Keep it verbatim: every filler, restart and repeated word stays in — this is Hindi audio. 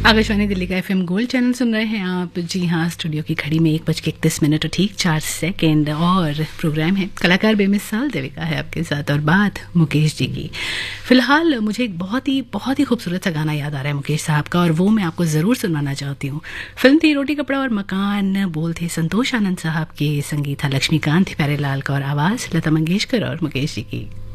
आकाशवाणी दिल्ली का एफएम गोल्ड चैनल सुन रहे हैं आप। जी हाँ, स्टूडियो की घड़ी में एक बज के इकतीस मिनट और ठीक चार सेकेंड और प्रोग्राम है कलाकार बेमिसाल देविका है आपके साथ और बात मुकेश जी की। फिलहाल मुझे एक बहुत ही बहुत ही खूबसूरत सा गाना याद आ रहा है मुकेश साहब का और वो मैं आपको ज़रूर सुनाना चाहती हूँ। फिल्म थी रोटी कपड़ा और मकान, बोल थे संतोष आनंद साहब के, संगीत था लक्ष्मीकांत प्यारेलाल का और आवाज़ लता मंगेशकर और मुकेश जी की।